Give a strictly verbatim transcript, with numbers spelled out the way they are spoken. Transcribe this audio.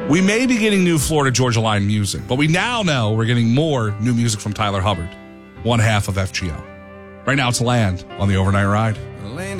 We may be getting new Florida Georgia Line music, but we now know we're getting more new music from Tyler Hubbard, one half of F G O. Right now it's Land on the Overnight Ride.